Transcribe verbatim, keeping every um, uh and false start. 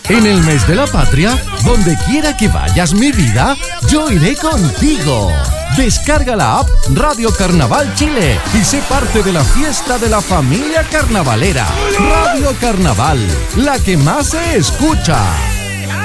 En el mes de la patria, donde quiera que vayas mi vida, yo iré contigo. Descarga la app Radio Carnaval Chile y sé parte de la fiesta de la familia carnavalera. Radio Carnaval, la que más se escucha.